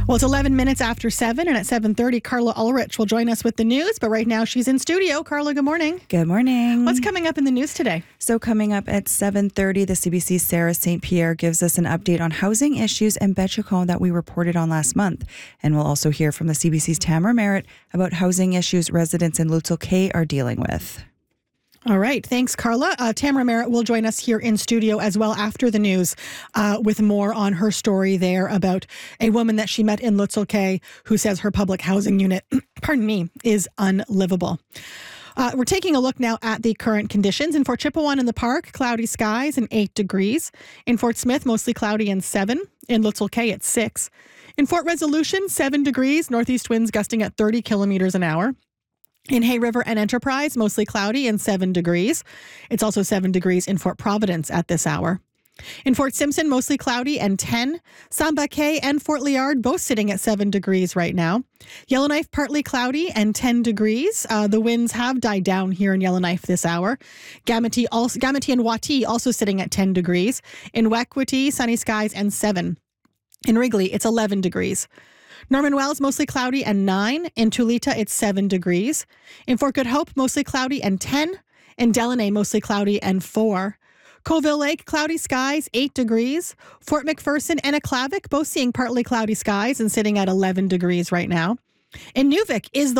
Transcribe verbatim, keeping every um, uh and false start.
Well, it's eleven minutes after seven, and at seven thirty, Carla Ulrich will join us with the news. But right now, she's in studio. Carla, good morning. Good morning. What's coming up in the news today? So coming up at seven thirty, the C B C's Sarah Saint Pierre gives us an update on housing issues in Betchicon that we reported on last month. And we'll also hear from the C B C's Tamara Merritt about housing issues residents in Lutzel Kay are dealing with. All right. Thanks, Carla. Uh, Tamara Merritt will join us here in studio as well after the news uh, with more on her story there about a woman that she met in Lutzel Kay who says her public housing unit, pardon me, is unlivable. Uh, we're taking a look now at the current conditions. In Fort Chipewyan in the park, cloudy skies and eight degrees. In Fort Smith, mostly cloudy and seven. In Lutzel Kay, it's six. In Fort Resolution, seven degrees, northeast winds gusting at thirty kilometers an hour. In Hay River and Enterprise, mostly cloudy and seven degrees. It's also seven degrees in Fort Providence at this hour. In Fort Simpson, mostly cloudy and ten. Samba Cay and Fort Liard both sitting at seven degrees right now. Yellowknife, partly cloudy and ten degrees. Uh, the winds have died down here in Yellowknife this hour. Gamity, also, Gamity and Wati also sitting at ten degrees. In Wekwati, sunny skies and seven. In Wrigley, it's eleven degrees. Norman Wells, mostly cloudy and nine. In Tulita, it's seven degrees. In Fort Good Hope, mostly cloudy and ten. In Delaney, mostly cloudy and four. Colville Lake, cloudy skies, eight degrees. Fort McPherson and Aklavik, both seeing partly cloudy skies and sitting at eleven degrees right now. In Nuvik is the